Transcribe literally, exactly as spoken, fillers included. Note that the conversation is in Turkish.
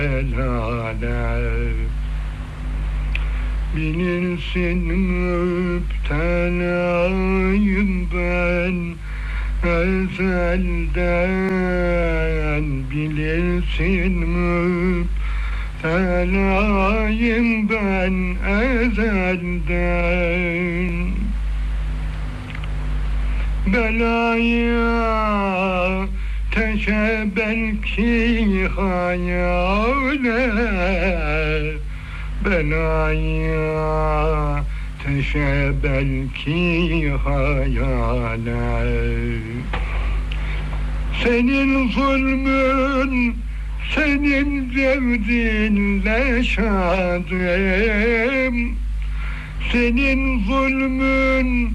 Bilirsin müptelayım ben ezelden, bilirsin müptelayım ben ezelden. Belaya teşe belki hayale, belaya teşe belki hayale. Senin zulmün, senin cevdinle şadım, senin zulmün